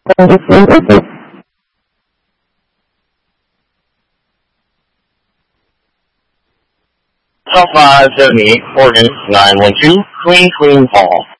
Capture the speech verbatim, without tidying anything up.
Top five seventy eight Oregon nine one two Clean Clean Paul.